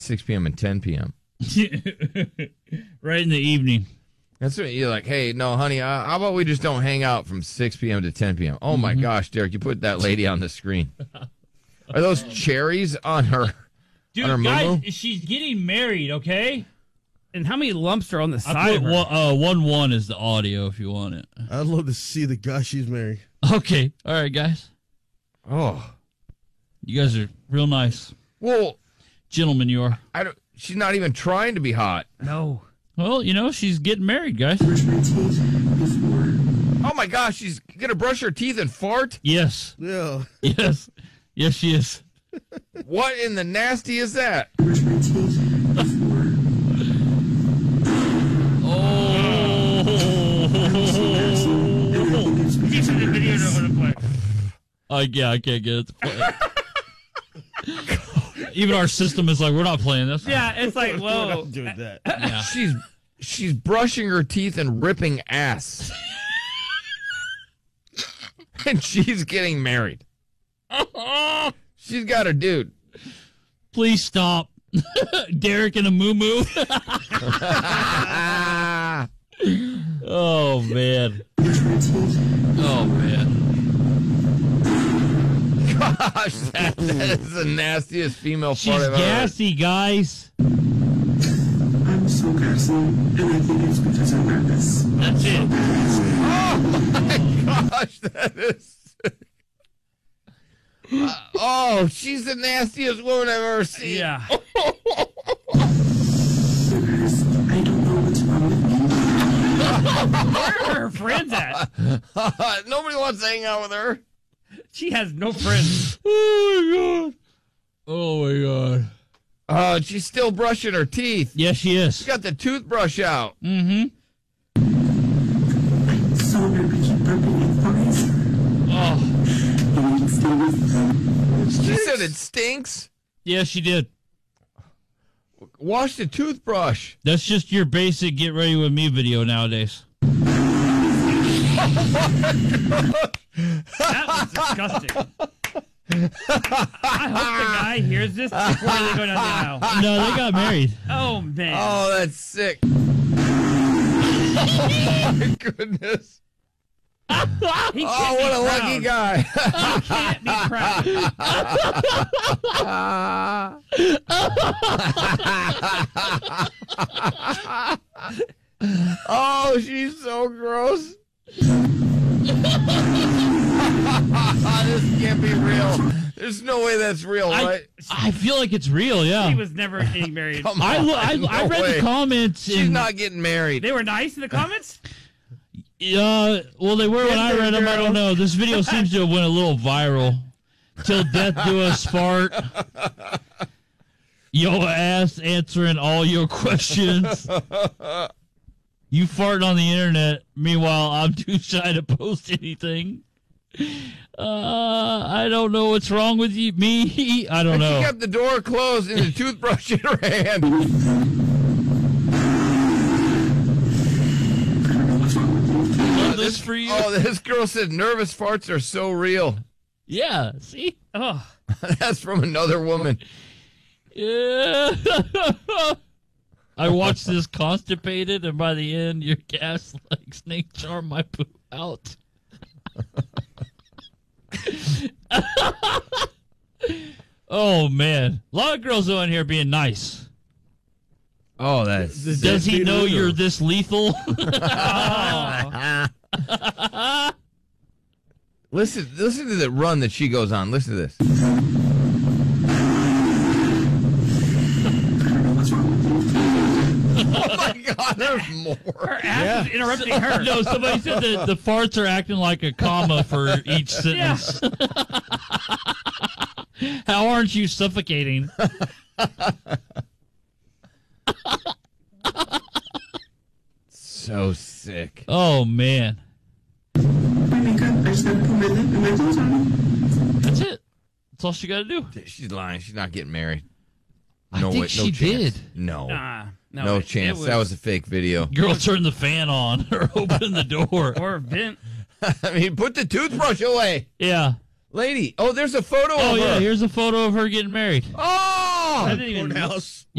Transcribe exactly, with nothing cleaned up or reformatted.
six p.m. and ten p.m. Right in the evening. That's what you're like, hey, no, honey, uh, how about we just don't hang out from six p.m. to ten p.m.? Oh, my mm-hmm. gosh, Derek, you put that lady on the screen. Are those cherries on her Dude, on her guys, moo-moo? She's getting married, okay? And how many lumps are on the I side of put her? one, uh, one one is the audio if you want it. I'd love to see the guy she's married. Okay. All right, guys. Oh. You guys are real nice. Well. Gentlemen, you are. I don't, she's not even trying to be hot. No. Well, you know, she's getting married, guys. Oh, my gosh, she's going to brush her teeth and fart? Yes. Yeah. Yes. Yes, she is. What in the nasty is that? Oh. Uh, yeah, I can't get it to play. Even our system is like, we're not playing this. Yeah, it's like, whoa. We're not doing that. Yeah. She's she's brushing her teeth and ripping ass. And she's getting married. She's got a dude. Please stop. Derek in a moo-moo. Oh, man. Oh, man. Gosh, that, that is the nastiest female She's fart I've ever heard. gassy, guys. I'm so gassy, and I think it's because I'm nervous. That's it. Oh, my gosh, that is sick. Uh, oh, she's the nastiest woman I've ever seen. Yeah. Because I don't know what's wrong with me. Where are her friends at? Nobody wants to hang out with her. She has no friends. Oh, my God. Oh, my God. Uh, she's still brushing her teeth. Yes, she is. She's got the toothbrush out. Mm-hmm. I'm so nervous. Keep burping and farting. Oh. And it stinks. She said it stinks. Yeah, she did. Wash the toothbrush. That's just your basic get ready with me video nowadays. That was disgusting. I hope the guy hears this before they go down the aisle. No, they got married. Oh, man. Oh, that's sick. Oh, my goodness. He can't Oh, be what a proud. lucky guy. He can't be proud. Oh, she's so gross. This can't be real. There's no way that's real, I, right? I feel like it's real, yeah. He was never getting married. Come I, on, lo- I, no I read way. the comments. She's and, not getting married. They were nice in the comments? Uh, well, they were when I read them. I don't know. This video seems to have went a little viral. Till death do us part. Yo ass answering all your questions. You farting on the internet. Meanwhile, I'm too shy to post anything. Uh, I don't know what's wrong with you. Me, I don't And know. she kept the door closed and the toothbrush in her hand. Oh, this for you. Oh, this girl said nervous farts are so real. Yeah, see? Oh. That's from another woman. Yeah. I watched this constipated, and by the end, your gas like snake charm my poop out. Oh, man. A lot of girls on here being nice. Oh, that's... Does he know you're this lethal? Oh. Listen, listen to the run that she goes on. Listen to this. Oh my God, there's more. Her ass is interrupting her. No, somebody said that the farts are acting like a comma for each sentence. How aren't you suffocating? So sick. Oh, man. My makeup, I just gotta put my lip and my clothes on. That's it. That's all she got to do. She's lying. She's not getting married. I No think way, she no chance. did. No. Nah, no, no it- chance. it was- That was a fake video. Girl turned the fan on or opened the door. Or vent. I mean, put the toothbrush away. Yeah. Lady. Oh, there's a photo Oh, of yeah. her. Here's a photo of her getting married. Oh! I didn't even. Courthouse.